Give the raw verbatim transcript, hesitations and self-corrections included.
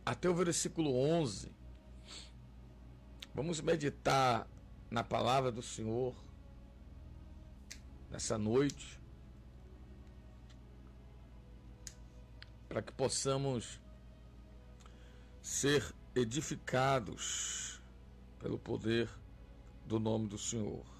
até o versículo onze. Vamos meditar na palavra do Senhor nessa noite, para que possamos ser edificados pelo poder do nome do Senhor.